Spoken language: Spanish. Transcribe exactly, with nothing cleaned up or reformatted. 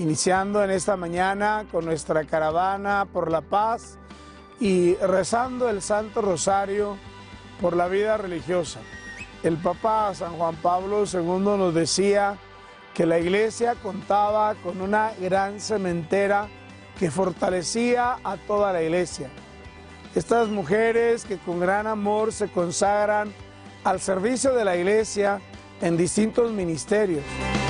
iniciando en esta mañana con nuestra caravana por la paz y rezando el Santo Rosario por la vida religiosa. El Papa San Juan Pablo segundo nos decía que la Iglesia contaba con una gran cementera que fortalecía a toda la Iglesia. Estas mujeres que con gran amor se consagran al servicio de la Iglesia en distintos ministerios.